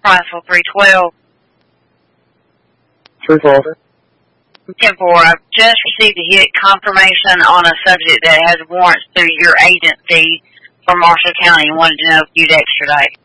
Princeville 312. 312. 10-4, I've just received a hit confirmation on a subject that has warrants through your agency for Marshall County and wanted to know if you'd extradite.